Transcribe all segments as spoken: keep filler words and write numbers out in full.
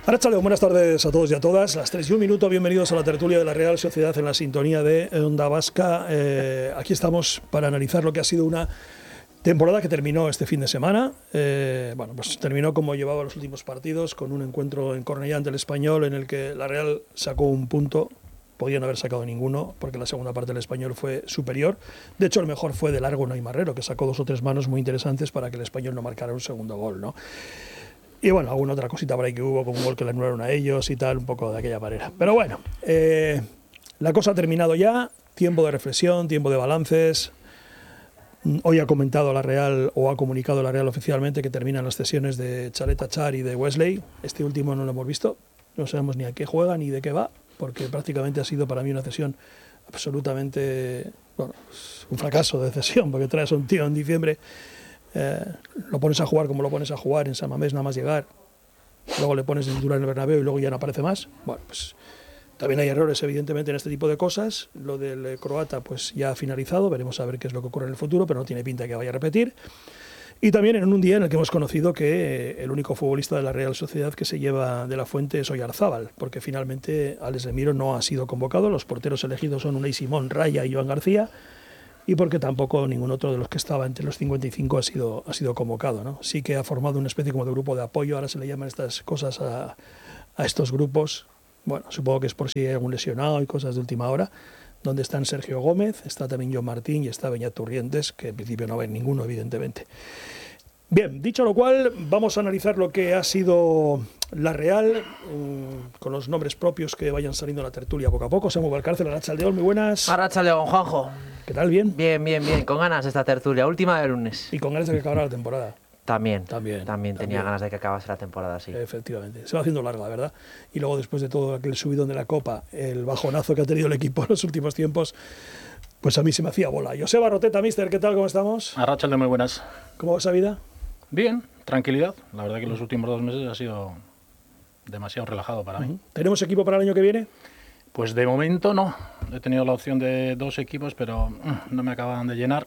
Arratsaldeon, buenas tardes a todos y a todas. Las tres y un minuto, bienvenidos a la tertulia de la Real Sociedad en la sintonía de Onda Vasca. Eh, aquí estamos para analizar lo que ha sido una temporada que terminó este fin de semana. Eh, bueno, pues terminó como llevaba los últimos partidos, con un encuentro en Cornellá ante el Español en el que la Real sacó un punto. Podían haber sacado ninguno, porque la segunda parte del Español fue superior. De hecho, el mejor fue de largo Unai Marrero, que sacó dos o tres manos muy interesantes para que el Español no marcara un segundo gol, ¿no? Y bueno, alguna otra cosita por ahí que hubo, como un gol que le anularon a ellos y tal, un poco de aquella manera. Pero bueno, eh, la cosa ha terminado ya, tiempo de reflexión, tiempo de balances. Hoy ha comentado la Real, o ha comunicado la Real oficialmente, que terminan las cesiones de Chalet Achar y de Wesley. Este último no lo hemos visto, no sabemos ni a qué juega ni de qué va, porque prácticamente ha sido para mí una cesión absolutamente, bueno, un fracaso de cesión, porque traes a un tío en diciembre. Eh, lo pones a jugar como lo pones a jugar en San Mamés, nada más llegar, luego le pones de titular en el Bernabéu y luego ya no aparece más. Bueno, pues también hay errores evidentemente en este tipo de cosas. Lo del croata pues ya ha finalizado, veremos a ver qué es lo que ocurre en el futuro, pero no tiene pinta de que vaya a repetir. Y también en un día en el que hemos conocido que el único futbolista de la Real Sociedad que se lleva de la fuente es Oyarzábal, porque finalmente Alex Remiro no ha sido convocado. Los porteros elegidos son Unai Simón, Raya y Joan García, y porque tampoco ningún otro de los que estaba entre los cincuenta y cinco ha sido, ha sido convocado, ¿no? Sí que ha formado una especie como de grupo de apoyo, ahora se le llaman estas cosas a, a estos grupos. Bueno, supongo que es por si hay algún lesionado y cosas de última hora, donde están Sergio Gómez, está también John Martín y está Beñat Turrientes, que en principio no va en ninguno, evidentemente. Bien, dicho lo cual, vamos a analizar lo que ha sido la Real, um, con los nombres propios que vayan saliendo en la tertulia poco a poco. Samuel Valcárcel, Arratsaldeon, muy buenas. Arratsaldeon, Juanjo. ¿Qué tal? ¿Bien? Bien, bien, bien. Con ganas de esta tertulia, última de lunes. Y con ganas de que acabara la temporada. También, también, también tenía también. ganas de que acabase la temporada, sí. Efectivamente, se va haciendo larga, la verdad. Y luego, después de todo aquel subidón de la Copa, el bajonazo que ha tenido el equipo en los últimos tiempos, pues a mí se me hacía bola. Joseba Roteta, mister, ¿qué tal? ¿Cómo estamos? Arratsaldeon, muy buenas. ¿Cómo va esa vida? Bien, tranquilidad. La verdad que los últimos dos meses ha sido demasiado relajado para mí. ¿Tenemos equipo para el año que viene? Pues de momento no. He tenido la opción de dos equipos, pero no me acaban de llenar.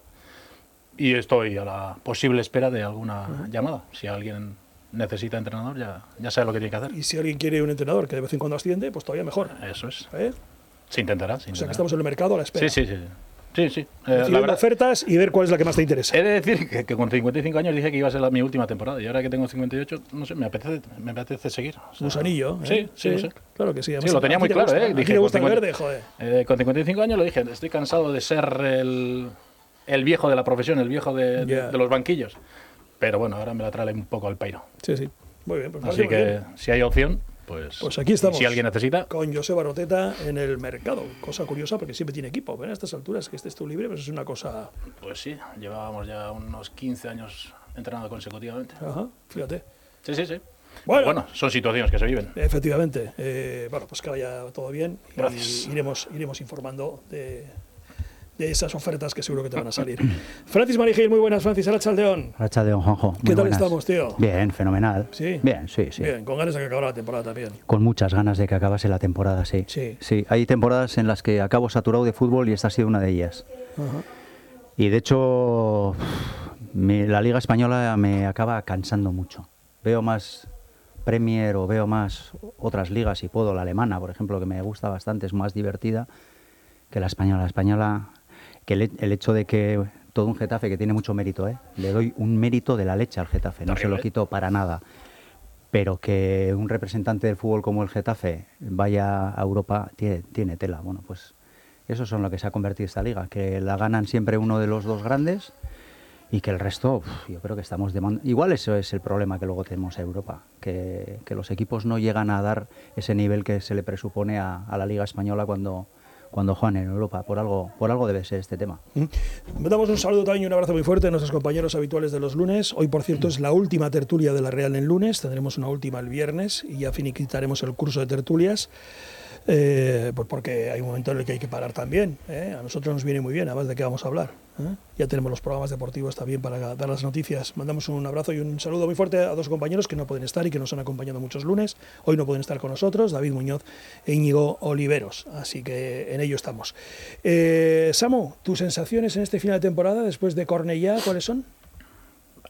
Y estoy a la posible espera de alguna uh-huh. llamada. Si alguien necesita entrenador, ya, ya sabe lo que tiene que hacer. Y si alguien quiere un entrenador que de vez en cuando asciende, pues todavía mejor. Eso es. ¿Eh? Se intentará, se intentará. O sea que estamos en el mercado a la espera. Sí, sí, sí. Sí, sí. Eh, la verdad, ofertas y ver cuál es la que más te interesa. He de decir que, que con cincuenta y cinco años dije que iba a ser la, mi última temporada y ahora que tengo cincuenta y ocho, no sé, me apetece, me apetece seguir. O sea, Gusanillo, ¿eh? Sí, sí, sí, sí. Claro que sí. Sí, lo tenía muy claro, gusta, ¿eh? Dije, te gusta con cincuenta, el verde, joder. Eh, con cincuenta y cinco años lo dije, estoy cansado de ser el, el viejo de la profesión, el viejo de, yeah. de, de los banquillos. Pero bueno, ahora me la trae un poco al peiro. Sí, sí. Muy bien. Pues así que bien. Si hay opción... Pues, pues aquí estamos, si alguien necesita, con Joseba Roteta en el mercado. Cosa curiosa porque siempre tiene equipo. ¿Ven? A estas alturas que estés tú libre, pues es una cosa... Pues sí, llevábamos ya unos quince años entrenando consecutivamente. Ajá, fíjate. Sí, sí, sí. Bueno, bueno, son situaciones que se viven. Efectivamente. Eh, bueno, pues que vaya todo bien. Gracias. Y iremos, iremos informando de... de esas ofertas que seguro que te van a salir. Francis Marigil, muy buenas, Francis. Arratsaldeon. Arratsaldeon, Juanjo. ¿Qué tal buenas. estamos, tío? Bien, fenomenal. ¿Sí? Bien, sí, sí. Bien, con ganas de que acabara la temporada también. Con muchas ganas de que acabase la temporada, sí. Sí. Sí, hay temporadas en las que acabo saturado de fútbol y esta ha sido una de ellas. Ajá. Y de hecho, mi, la Liga Española me acaba cansando mucho. Veo más Premier o veo más otras ligas, si puedo, la alemana, por ejemplo, que me gusta bastante, es más divertida que la española. La española... que el, el hecho de que todo un Getafe que tiene mucho mérito, ¿eh? Le doy un mérito de la leche al Getafe, no se lo quito para nada, pero que un representante del fútbol como el Getafe vaya a Europa tiene, tiene tela. Bueno, pues eso es en lo que se ha convertido esta liga, que la ganan siempre uno de los dos grandes y que el resto, uf, yo creo que estamos demandando. Igual eso es el problema que luego tenemos a Europa, que, que los equipos no llegan a dar ese nivel que se le presupone a, a la Liga Española cuando... cuando juegan en Europa, por algo, por algo debe ser este tema. Mm. Damos un saludo también y un abrazo muy fuerte a nuestros compañeros habituales de los lunes. Hoy, por cierto, es la última tertulia de la Real en lunes, tendremos una última el viernes y ya finiquitaremos el curso de tertulias. Eh, pues porque hay un momento en el que hay que parar también, ¿eh? A nosotros nos viene muy bien, además de qué vamos a hablar, ¿eh? Ya tenemos los programas deportivos también para dar las noticias. Mandamos un abrazo y un saludo muy fuerte a dos compañeros que no pueden estar y que nos han acompañado muchos lunes. Hoy no pueden estar con nosotros, David Muñoz e Íñigo Oliveros, así que en ello estamos. eh, Samu, ¿tus sensaciones en este final de temporada después de Cornellá cuáles son?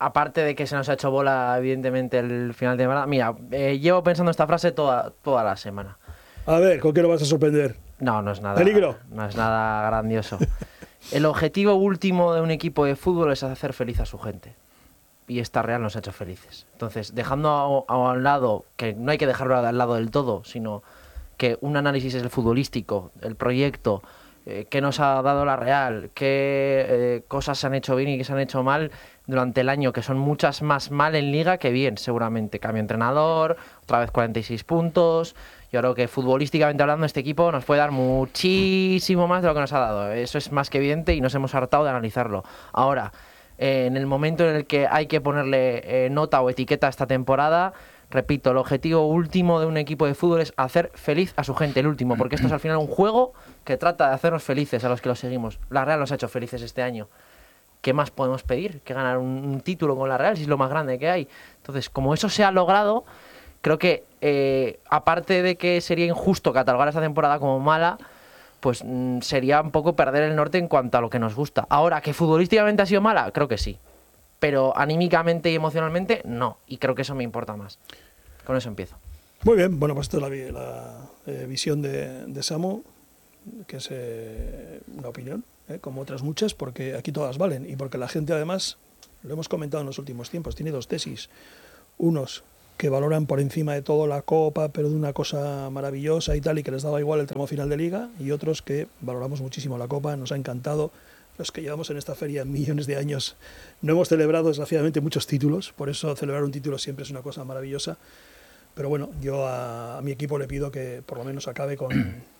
aparte de que se nos ha hecho bola, evidentemente, el final de temporada, mira, eh, llevo pensando esta frase toda, toda la semana. A ver, ¿con qué lo vas a sorprender? No, no es nada. ¿Peligro? No es nada grandioso. El objetivo último de un equipo de fútbol es hacer feliz a su gente. Y esta Real nos ha hecho felices. Entonces, dejando a, a un lado, que no hay que dejarlo al lado del todo, sino que un análisis es el futbolístico, el proyecto, eh, qué nos ha dado la Real, qué eh, cosas se han hecho bien y qué se han hecho mal durante el año, que son muchas más mal en Liga que bien, seguramente. Cambio de entrenador, otra vez cuarenta y seis puntos. Yo creo que futbolísticamente hablando este equipo nos puede dar muchísimo más de lo que nos ha dado. Eso es más que evidente y nos hemos hartado de analizarlo. Ahora, eh, en el momento en el que hay que ponerle eh, nota o etiqueta a esta temporada, repito, el objetivo último de un equipo de fútbol es hacer feliz a su gente, el último, porque esto es al final un juego que trata de hacernos felices a los que lo seguimos. La Real nos ha hecho felices este año. ¿Qué más podemos pedir que ganar un, un título con la Real si es lo más grande que hay? Entonces, como eso se ha logrado, creo que, eh, aparte de que sería injusto catalogar esta temporada como mala, pues mm, sería un poco perder el norte en cuanto a lo que nos gusta. Ahora, ¿que futbolísticamente ha sido mala? Creo que sí. Pero anímicamente y emocionalmente, no. Y creo que eso me importa más. Con eso empiezo. Muy bien, bueno, pues esta es la, vi- la eh, visión de, de Samu, que es eh, una opinión, eh, como otras muchas, porque aquí todas valen. Y porque la gente, además, lo hemos comentado en los últimos tiempos, tiene dos tesis. Unos que valoran por encima de todo la Copa, pero de una cosa maravillosa y tal, y que les daba igual el tramo final de Liga, y otros que valoramos muchísimo la Copa, nos ha encantado. Los que llevamos en esta feria millones de años no hemos celebrado desgraciadamente muchos títulos, por eso celebrar un título siempre es una cosa maravillosa. Pero bueno, yo a, a mi equipo le pido que por lo menos acabe con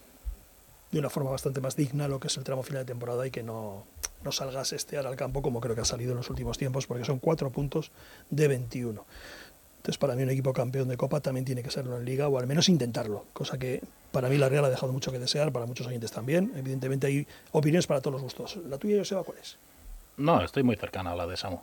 de una forma bastante más digna lo que es el tramo final de temporada y que no, no salga a sestear al campo como creo que ha salido en los últimos tiempos, porque son cuatro puntos de veintiuno. Entonces, para mí un equipo campeón de Copa también tiene que serlo en Liga, o al menos intentarlo, cosa que para mí la Real ha dejado mucho que desear, para muchos oyentes también. Evidentemente hay opiniones para todos los gustos. ¿La tuya, Joseba, cuál es? No, estoy muy cercana a la de Samu.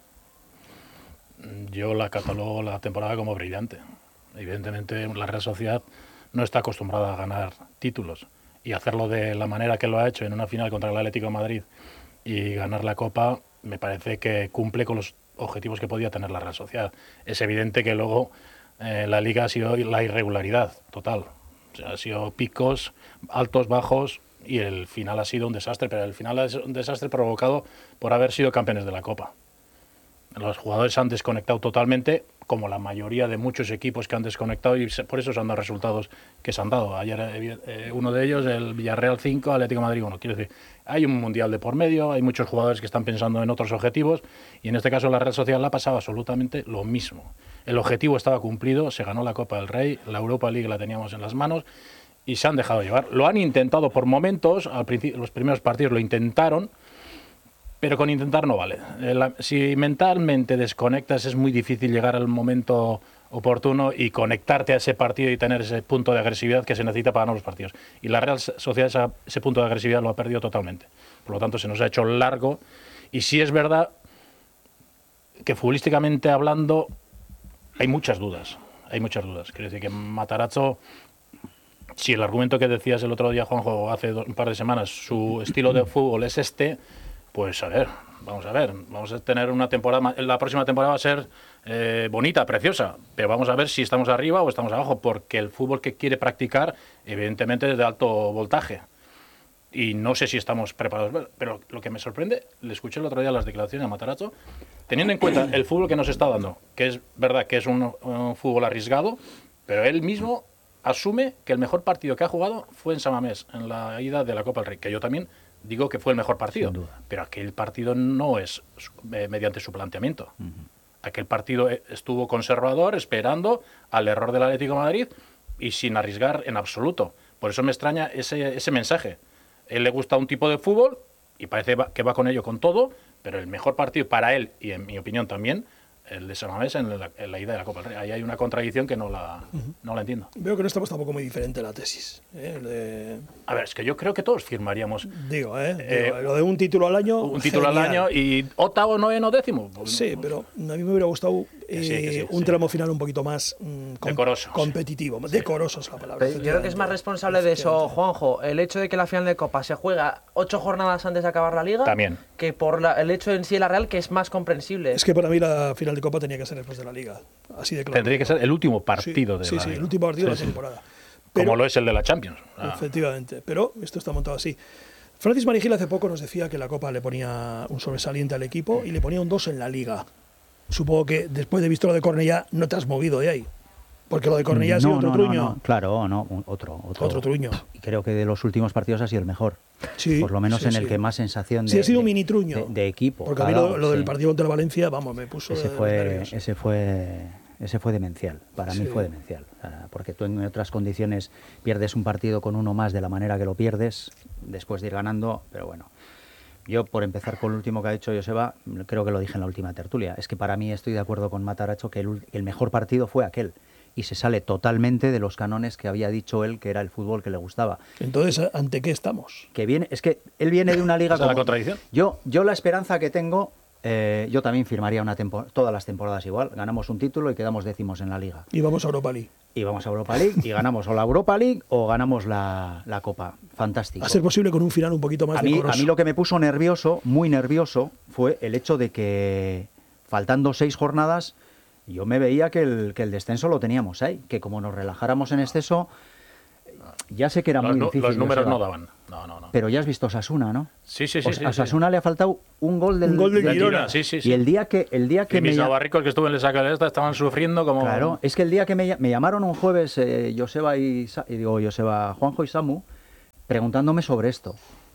Yo la catalogo la temporada como brillante. Evidentemente la Real Sociedad no está acostumbrada a ganar títulos, y hacerlo de la manera que lo ha hecho en una final contra el Atlético de Madrid y ganar la Copa me parece que cumple con los objetivos que podía tener la Real Sociedad. Es evidente que luego eh, la Liga ha sido la irregularidad total. O sea, ha sido picos, altos, bajos, y el final ha sido un desastre, pero el final es un desastre provocado por haber sido campeones de la Copa. Los jugadores se han desconectado totalmente, como la mayoría de muchos equipos que han desconectado, y por eso se han dado resultados que se han dado. Ayer eh, uno de ellos, el Villarreal cinco, Atlético de Madrid uno. Quiero decir, hay un mundial de por medio, hay muchos jugadores que están pensando en otros objetivos, y en este caso la Real Sociedad la ha pasado absolutamente lo mismo. El objetivo estaba cumplido, se ganó la Copa del Rey, la Europa League la teníamos en las manos, y se han dejado llevar. Lo han intentado por momentos, al principio, los primeros partidos lo intentaron, pero con intentar no vale. Si mentalmente desconectas es muy difícil llegar al momento oportuno y conectarte a ese partido y tener ese punto de agresividad que se necesita para ganar los partidos. Y la Real Sociedad esa, ese punto de agresividad lo ha perdido totalmente. Por lo tanto, se nos ha hecho largo. Y sí es verdad que futbolísticamente hablando hay muchas dudas. Hay muchas dudas. Quiero decir que Matarazzo, si el argumento que decías el otro día, Juanjo, hace un par de semanas, su estilo de fútbol es este, pues a ver, vamos a ver, vamos a tener una temporada, la próxima temporada va a ser eh, bonita, preciosa, pero vamos a ver si estamos arriba o estamos abajo, porque el fútbol que quiere practicar, evidentemente, es de alto voltaje. Y no sé si estamos preparados, pero lo que me sorprende, le escuché el otro día las declaraciones a Matarazzo, teniendo en cuenta el fútbol que nos está dando, que es verdad que es un, un fútbol arriesgado, pero él mismo asume que el mejor partido que ha jugado fue en San Mamés, en la ida de la Copa del Rey, que yo también digo que fue el mejor partido, pero aquel partido no es eh, mediante su planteamiento. Uh-huh. Aquel partido estuvo conservador, esperando al error del Atlético de Madrid y sin arriesgar en absoluto. Por eso me extraña ese, ese mensaje. A él le gusta un tipo de fútbol y parece que va con ello con todo, pero el mejor partido para él, y en mi opinión también, el de San Mamés en la, en la ida de la Copa del Rey. Ahí hay una contradicción que no la, uh-huh. no la entiendo. Veo que no estamos tampoco muy diferente la tesis. ¿eh? De... A ver, es que yo creo que todos firmaríamos. Digo, ¿eh? eh Digo, lo de un título al año. Un título genial. Al año y octavo, noveno, décimo. Pues, sí, pero a mí me hubiera gustado eh, sí, que sí, un sí. tramo final un poquito más mm, com- Decoroso, competitivo. sí. Decoroso es la palabra. Pero yo creo que es más responsable de eso, Juanjo, el hecho de que la final de Copa se juega ocho jornadas antes de acabar la Liga, También. que por la- el hecho en sí de la Real, que es más comprensible. Es que para mí la final de Copa tenía que ser después de la Liga. Así de claro. Tendría que ser el último Sí, partido de sí, la sí, Liga. el último partido Sí, de sí. la temporada. Como Pero- lo es el de la Champions. Ah. Efectivamente, pero esto está montado así. Francis Marigil hace poco nos decía que la Copa le ponía un sobresaliente al equipo y le ponía un dos en la Liga. Supongo que después de visto lo de Cornellá no te has movido de ahí. Porque lo de Cornellá ha sido no, otro no, truño. no, no. Claro, no, un- otro, otro. Otro truño. Y creo que de los últimos partidos ha sido el mejor. Sí, Por lo menos sí, en el sí. que más sensación de, Sí, ha sido un de- mini truño. de, de equipo. Porque a ha mí lo, dado, lo del sí. partido contra la Valencia, vamos, me puso Ese de los fue, nervios. ese fue, ese fue demencial. Para Sí. mí fue demencial. O sea, porque tú en otras condiciones pierdes un partido con uno más de la manera que lo pierdes, después de ir ganando, pero bueno. Yo, por empezar con lo último que ha dicho Joseba, creo que lo dije en la última tertulia. Es que para mí estoy de acuerdo con Mataracho que el, ul- el mejor partido fue aquel. Y se sale totalmente de los cánones que había dicho él que era el fútbol que le gustaba. Entonces, ¿ante qué estamos? Que viene, es que él viene de una liga ¿Esa es la como- contradicción? Yo, yo la esperanza que tengo, eh, yo también firmaría una tempo- todas las temporadas igual. Ganamos un título y quedamos décimos en la liga. Y vamos a Europa League. Y vamos a Europa League y ganamos o la Europa League o ganamos la, la Copa. Fantástico. A ser posible con un final un poquito más A mí, decoroso. a mí lo que me puso nervioso, muy nervioso, fue el hecho de que faltando seis jornadas yo me veía que el, que el descenso lo teníamos ahí, que como nos relajáramos en exceso, ya sé que era Los, muy nu- difícil. los números Joseba, no daban. No, no, no. Pero ya has visto Osasuna, ¿no? Sí, sí, sí. O- sí, a sí. Osasuna le ha faltado un gol del, Un gol del De Girona. Girona, sí, sí, sí. Y el día que, el día que Y me mis lla- navarricos que estuve en el saco de esta estaban sufriendo como... Claro, es que el día que me, lla- me llamaron un jueves eh, Joseba y, Sa- y digo Joseba, Juanjo y Samu, preguntándome sobre esto.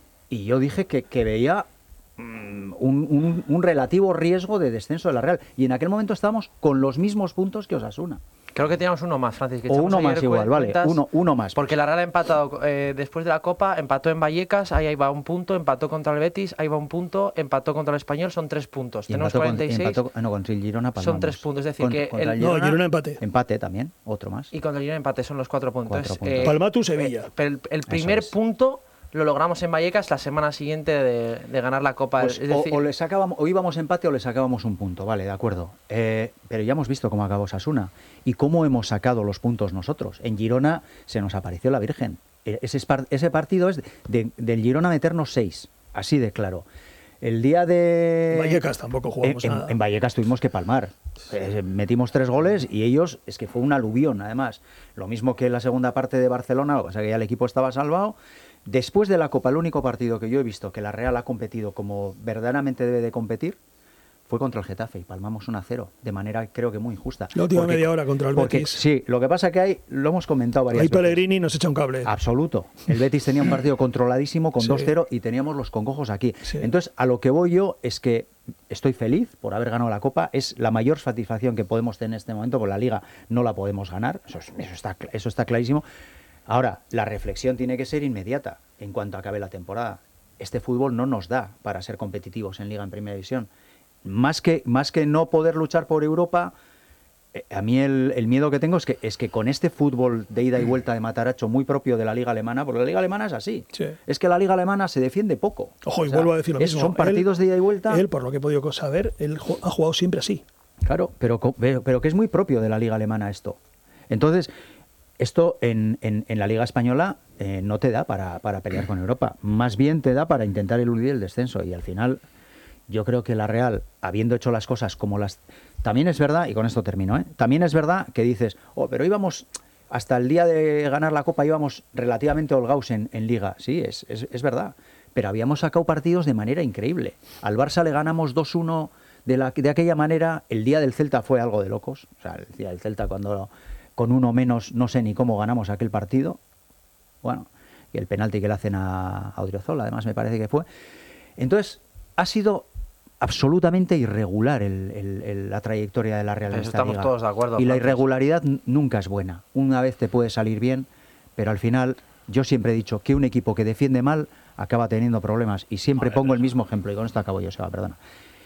Y yo dije que, que veía mm, un, un- un relativo riesgo de descenso de la Real. Y en aquel momento estábamos con los mismos puntos que Osasuna. Creo que teníamos uno más, Francis. Que O echamos uno ayer más igual, vale, cuentas, uno, uno más. Porque la Real ha empatado eh, después de la Copa, empató en Vallecas, ahí, ahí va un punto, empató contra el Betis, ahí va un punto, empató contra el Español, son tres puntos. Y Tenemos empató con- cuarenta y seis empató- ah, no, con el Girona son palmamos. tres puntos. Es decir, Con- que contra el- el No, Girona empate. Empate también, otro más. y contra el Girona empate, son los cuatro puntos. Cuatro Entonces, puntos. Palmatu, Sevilla. eh, pero el, el primer es. punto lo logramos en Vallecas la semana siguiente de, de ganar la Copa. Pues es o- decir, o, le sacábamos, o íbamos empate o le sacábamos un punto, vale, de acuerdo. Eh, pero ya hemos visto cómo acabó Osasuna y cómo hemos sacado los puntos nosotros. En Girona se nos apareció la Virgen. Eh, Ese, es par- ese partido es de, del Girona meternos seis, así de claro. El día de... Vallecas tampoco jugamos en, en- nada. en Vallecas tuvimos que palmar. Eh, metimos tres goles y ellos, es que fue un aluvión además. Lo mismo que en la segunda parte de Barcelona, lo que pasa es que ya el equipo estaba salvado. Después de la Copa, el único partido que yo he visto que la Real ha competido como verdaderamente debe de competir fue contra el Getafe y palmamos un a cero, de manera creo que muy injusta. La última Porque- media hora contra el porque, Betis. Sí, lo que pasa que hay, lo hemos comentado varias Ahí veces. Pellegrini nos echa un cable. Absoluto. El Betis tenía un partido controladísimo con Sí. dos cero y teníamos los congojos aquí. Sí. Entonces, a lo que voy yo es que estoy feliz por haber ganado la Copa. Es la mayor satisfacción que podemos tener en este momento, porque la Liga no la podemos ganar. Eso, es- eso, está, cl- eso está clarísimo. Ahora, la reflexión tiene que ser inmediata en cuanto acabe la temporada. Este fútbol no nos da para ser competitivos en Liga en Primera División. Más que, más que no poder luchar por Europa, eh, a mí el, el miedo que tengo es que, es que con este fútbol de ida y vuelta de Mataracho muy propio de la Liga Alemana, porque la Liga Alemana es así, Sí. es que la Liga Alemana se defiende poco. Ojo, y O sea, vuelvo a decir lo es- mismo. Son partidos Él- de ida y vuelta. Él, por lo que he podido saber, él ju- ha jugado siempre así. Claro, pero, co- pero, pero que es muy propio de la Liga Alemana esto. Entonces, esto en, en- en la Liga Española eh, no te da para, para pelear con Europa. Más bien te da para intentar eludir el descenso. Y al final, yo creo que la Real, habiendo hecho las cosas como las... También es verdad, y con esto termino, ¿eh? También es verdad que dices, oh, pero íbamos... Hasta el día de ganar la Copa íbamos relativamente holgados en, en Liga. Sí, es, es, es verdad. Pero habíamos sacado partidos de manera increíble. Al Barça le ganamos dos uno de, la, de aquella manera. El día del Celta fue algo de locos. O sea, el día del Celta cuando con uno menos no sé ni cómo ganamos aquel partido. Bueno, y el penalti que le hacen a, a Odriozola, además me parece que fue. Entonces, ha sido absolutamente irregular el- el- el- la trayectoria de la Real en Eso esta estamos liga. todos de acuerdo, Y la Francis. irregularidad n- nunca es buena. Una vez te puede salir bien, pero al final yo siempre he dicho que un equipo que defiende mal acaba teniendo problemas. Y siempre Joder, pongo el eso. mismo ejemplo, y con esto acabo yo, Seba, perdona.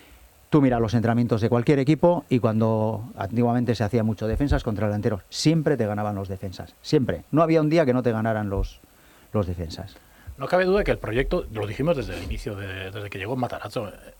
Tú mira los entrenamientos de cualquier equipo y cuando antiguamente se hacía mucho defensas contra delanteros, siempre te ganaban los defensas. Siempre. No había un día que no te ganaran los, los defensas. No cabe duda que el proyecto, lo dijimos desde el inicio, de- desde que llegó Matarazzo, eh,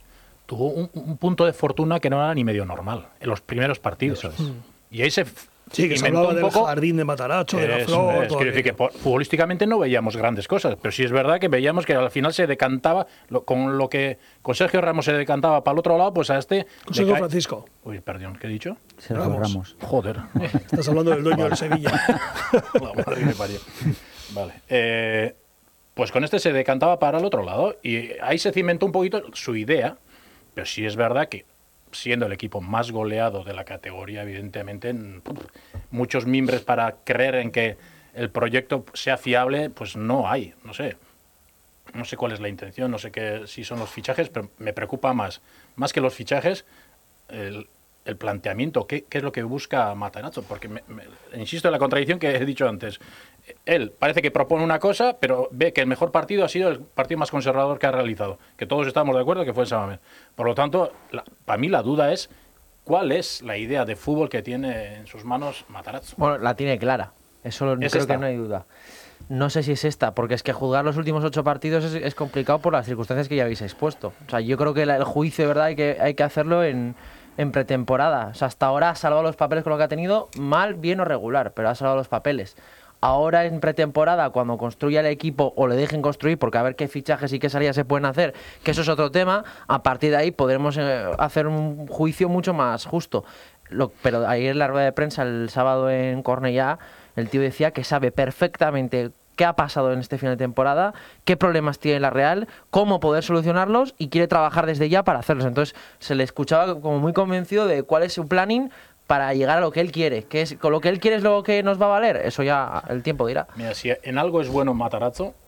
tuvo un, un punto de fortuna que no era ni medio normal en los primeros partidos. Eso es. Y ahí se Sí, que se hablaba del jardín de Mataracho, de la Eso flor. es, todo quiero decir que aquello. por- futbolísticamente no veíamos grandes cosas, pero sí es verdad que veíamos que al final se decantaba, lo- con lo que con Sergio Ramos se decantaba para el otro lado, pues a este... Con le Sergio cae- Francisco. Uy, perdón, ¿qué he dicho? Sergio Ramos. Ramos. Joder. Estás hablando del dueño del Sevilla. La madre que me parió. Vale. Eh, pues con este se decantaba para el otro lado y ahí se cimentó un poquito su idea, pero sí es verdad que siendo el equipo más goleado de la categoría, evidentemente, en- muchos mimbres para creer en que el proyecto sea fiable, pues no hay, no sé. No sé cuál es la intención, no sé qué, si son los fichajes, pero me preocupa más, más que los fichajes, el, el planteamiento, qué, qué es lo que busca Matarazzo, porque me- me- insisto en la contradicción que he dicho antes. Él parece que propone una cosa, pero ve que el mejor partido ha sido el partido más conservador que ha realizado, que todos estamos de acuerdo que fue el Samamés. Por lo tanto, la- para mí la duda es cuál es la idea de fútbol que tiene en sus manos Matarazzo. Bueno, la tiene clara. Eso lo- ¿Es creo esta? que no hay duda. No sé si es esta, porque es que juzgar los últimos ocho partidos es, es complicado por las circunstancias que ya habéis expuesto. O sea, yo creo que la- el juicio de verdad hay que, hay que hacerlo en, en pretemporada. O sea, hasta ahora ha salvado los papeles con lo que ha tenido, mal, bien o regular, pero ha salvado los papeles. Ahora en pretemporada, cuando construya el equipo o le dejen construir, porque a ver qué fichajes y qué salidas se pueden hacer, que eso es otro tema, a partir de ahí podremos eh, hacer un juicio mucho más justo. Lo- pero ayer en la rueda de prensa, el sábado en Cornellá, el tío decía que sabe perfectamente qué ha pasado en este final de temporada, qué problemas tiene la Real, cómo poder solucionarlos y quiere trabajar desde ya para hacerlos. Entonces se le escuchaba como muy convencido de cuál es su planning para llegar a lo que él quiere. Que es, con lo que él quiere es lo que nos va a valer. Eso ya el tiempo dirá. Mira, si en algo es bueno Matarazzo,